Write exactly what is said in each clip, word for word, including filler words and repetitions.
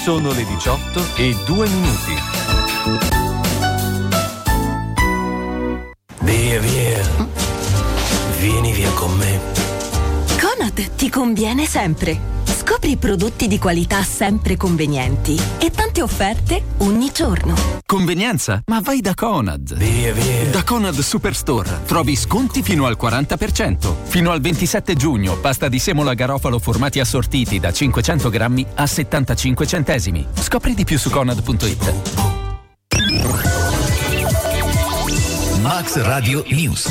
Sono le diciotto e due minuti. Via, via. Vieni via con me. Conad ti conviene sempre. Scopri prodotti di qualità sempre convenienti e tante offerte ogni giorno. Convenienza? Ma vai da Conad. Via, via. Da Conad Superstore trovi sconti fino al quaranta per cento. Fino al ventisette giugno, pasta di semola garofalo formati assortiti da cinquecento grammi a settantacinque centesimi. Scopri di più su conad punto it. Max Radio News.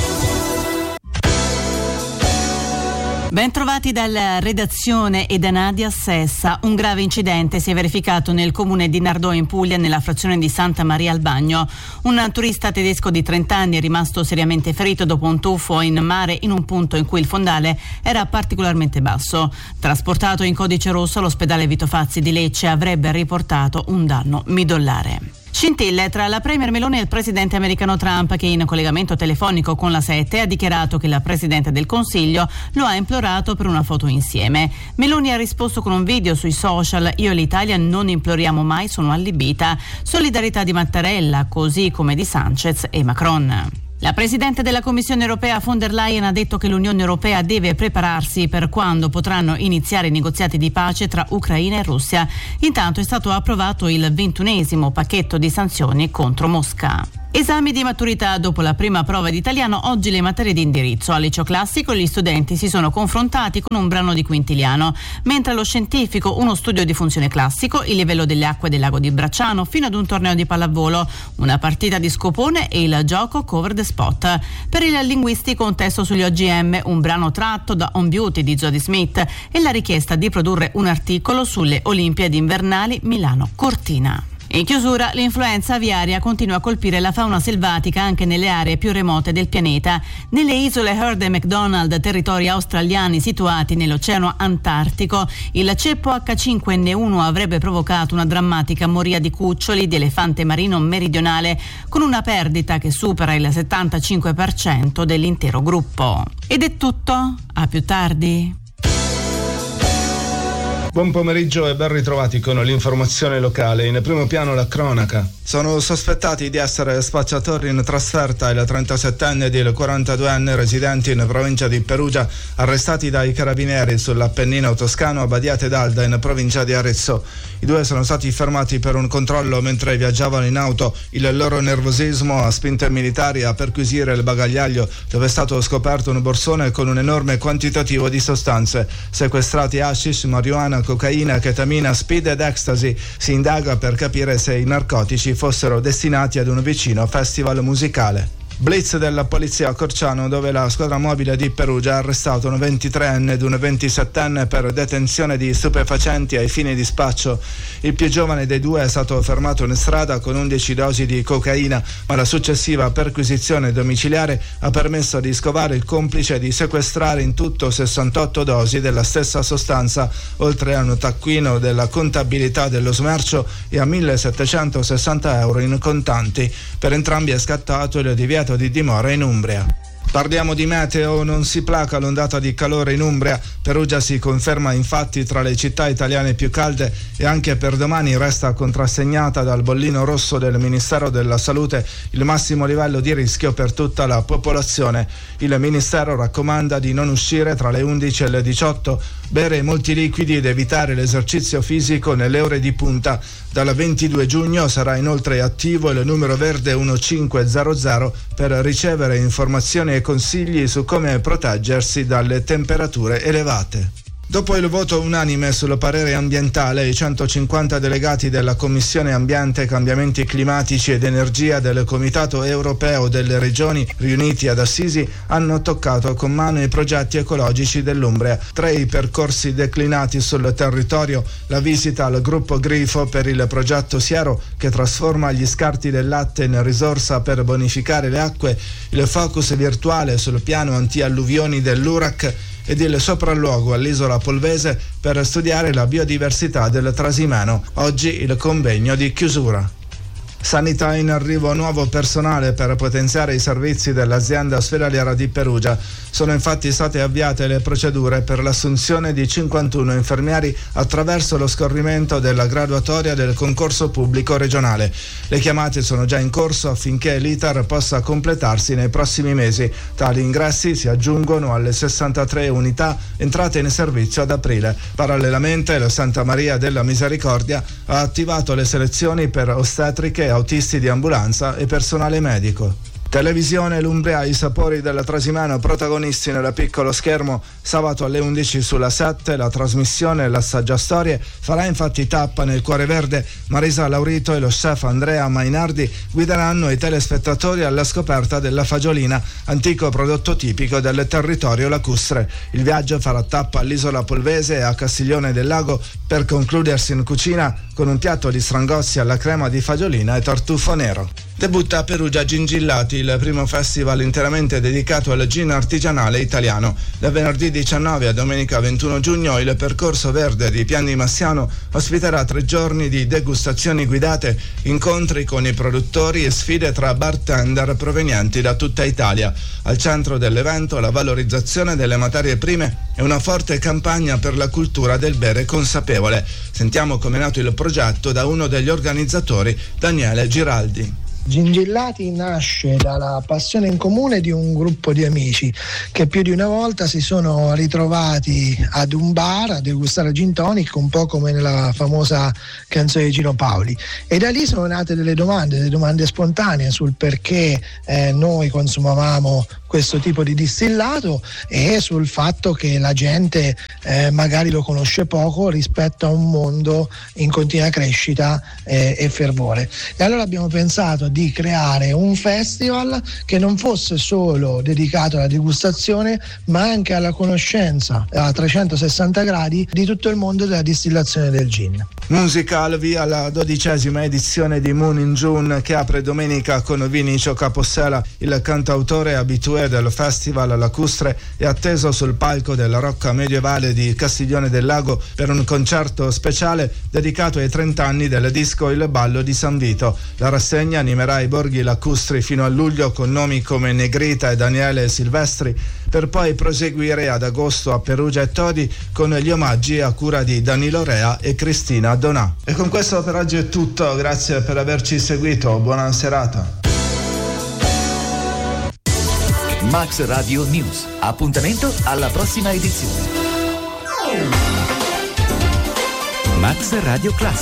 Ben trovati dalla redazione e da Nadia Sessa. Un grave incidente si è verificato nel comune di Nardò in Puglia, nella frazione di Santa Maria al Bagno. Un turista tedesco di trenta anni è rimasto seriamente ferito dopo un tuffo in mare in un punto in cui il fondale era particolarmente basso. Trasportato in codice rosso all'ospedale Vito Fazzi di Lecce, avrebbe riportato un danno midollare. Scintille tra la premier Meloni e il presidente americano Trump, che in collegamento telefonico con la sette ha dichiarato che la presidente del Consiglio lo ha implorato per una foto insieme. Meloni ha risposto con un video sui social: io e l'Italia non imploriamo mai, sono allibita. Solidarietà di Mattarella, così come di Sanchez e Macron. La Presidente della Commissione Europea von der Leyen ha detto che l'Unione Europea deve prepararsi per quando potranno iniziare i negoziati di pace tra Ucraina e Russia. Intanto è stato approvato il ventunesimo pacchetto di sanzioni contro Mosca. Esami di maturità dopo la prima prova di italiano, oggi le materie di indirizzo. Al liceo classico gli studenti si sono confrontati con un brano di Quintiliano, mentre allo scientifico uno studio di funzione classico, il livello delle acque del lago di Bracciano, fino ad un torneo di pallavolo, una partita di scopone e il gioco Cover the Spot. Per il linguistico un testo sugli O G M, un brano tratto da On Beauty di Jodie Smith e la richiesta di produrre un articolo sulle Olimpiadi invernali Milano-Cortina. In chiusura, l'influenza aviaria continua a colpire la fauna selvatica anche nelle aree più remote del pianeta. Nelle isole Heard e McDonald, territori australiani situati nell'Oceano Antartico, il ceppo acca cinque enne uno avrebbe provocato una drammatica moria di cuccioli di elefante marino meridionale, con una perdita che supera il settantacinque per cento dell'intero gruppo. Ed è tutto, a più tardi. Buon pomeriggio e ben ritrovati con l'informazione locale. In primo piano la cronaca. Sono sospettati di essere spacciatori in trasferta il trentasettenne ed il quarantaduenne residenti in provincia di Perugia, arrestati dai carabinieri sull'Appennino toscano a Badiate d'Alda in provincia di Arezzo. I due sono stati fermati per un controllo mentre viaggiavano in auto. Il loro nervosismo ha spinto i militari a perquisire il bagagliaio, dove è stato scoperto un borsone con un enorme quantitativo di sostanze. Sequestrati hashish, marijuana, cocaina, ketamina, speed ed ecstasy. Si indaga per capire se i narcotici fossero destinati ad un vicino festival musicale. Blitz della polizia a Corciano, dove la squadra mobile di Perugia ha arrestato un ventitreenne ed un ventisettenne per detenzione di stupefacenti ai fini di spaccio. Il più giovane dei due è stato fermato in strada con undici dosi di cocaina, ma la successiva perquisizione domiciliare ha permesso di scovare il complice e di sequestrare in tutto sessantotto dosi della stessa sostanza, oltre a un taccuino della contabilità dello smercio e a millesettecentosessanta euro in contanti. Per entrambi è scattato il divieto di dimora in Umbria. Parliamo di meteo, non si placa l'ondata di calore in Umbria. Perugia si conferma infatti tra le città italiane più calde e anche per domani resta contrassegnata dal bollino rosso del Ministero della Salute, il massimo livello di rischio per tutta la popolazione. Il Ministero raccomanda di non uscire tra le undici e le diciotto, bere molti liquidi ed evitare l'esercizio fisico nelle ore di punta. Dal ventidue giugno sarà inoltre attivo il numero verde millecinquecento per ricevere informazioni e consigli su come proteggersi dalle temperature elevate. Dopo il voto unanime sul parere ambientale, i centocinquanta delegati della Commissione Ambiente, Cambiamenti Climatici ed Energia del Comitato Europeo delle Regioni, riuniti ad Assisi, hanno toccato con mano i progetti ecologici dell'Umbria. Tra i percorsi declinati sul territorio, la visita al gruppo Grifo per il progetto Siero, che trasforma gli scarti del latte in risorsa per bonificare le acque, il focus virtuale sul piano anti-alluvioni dell'U R A C ed il sopralluogo all'isola Polvese per studiare la biodiversità del Trasimeno. Oggi il convegno di chiusura. Sanità, in arrivo nuovo personale per potenziare i servizi dell'azienda ospedaliera di Perugia. Sono infatti state avviate le procedure per l'assunzione di cinquantuno infermieri attraverso lo scorrimento della graduatoria del concorso pubblico regionale. Le chiamate sono già in corso affinché l'iter possa completarsi nei prossimi mesi. Tali ingressi si aggiungono alle sessantatré unità entrate in servizio ad aprile. Parallelamente la Santa Maria della Misericordia ha attivato le selezioni per ostetriche, autisti di ambulanza e personale medico. Televisione, l'Umbria, i sapori della Trasimeno, protagonisti nel piccolo schermo. Sabato alle undici sulla sette la trasmissione L'Assaggiastorie farà infatti tappa nel Cuore Verde. Marisa Laurito e lo chef Andrea Mainardi guideranno i telespettatori alla scoperta della fagiolina, antico prodotto tipico del territorio lacustre. Il viaggio farà tappa all'isola Polvese e a Castiglione del Lago per concludersi in cucina con un piatto di strangossi alla crema di fagiolina e tartufo nero. Debutta a Perugia Gingillati, il primo festival interamente dedicato al gin artigianale italiano. Da venerdì diciannove a domenica ventuno giugno il percorso verde di Pian di Massiano ospiterà tre giorni di degustazioni guidate, incontri con i produttori e sfide tra bartender provenienti da tutta Italia. Al centro dell'evento la valorizzazione delle materie prime e una forte campagna per la cultura del bere consapevole. Sentiamo come è nato il progetto da uno degli organizzatori, Daniele Giraldi. Gingillati nasce dalla passione in comune di un gruppo di amici che più di una volta si sono ritrovati ad un bar a degustare gin tonic, un po' come nella famosa canzone di Gino Paoli, e da lì sono nate delle domande, delle domande spontanee sul perché eh, noi consumavamo questo tipo di distillato e sul fatto che la gente eh, magari lo conosce poco rispetto a un mondo in continua crescita eh, e fervore. E allora abbiamo pensato di creare un festival che non fosse solo dedicato alla degustazione, ma anche alla conoscenza a trecentosessanta gradi di tutto il mondo della distillazione del gin. Musica al via la dodicesima edizione di Moon in June, che apre domenica con Vinicio Capossela. Il cantautore abitué del festival lacustre è atteso sul palco della Rocca Medievale di Castiglione del Lago per un concerto speciale dedicato ai trenta anni del disco Il Ballo di San Vito. La rassegna animerà i borghi lacustri fino a luglio con nomi come Negrita e Daniele Silvestri, per poi proseguire ad agosto a Perugia e Todi con gli omaggi a cura di Danilo Rea e Cristina Donà. E con questo per oggi è tutto, grazie per averci seguito, buona serata. Max Radio News, appuntamento alla prossima edizione. Max Radio Classico.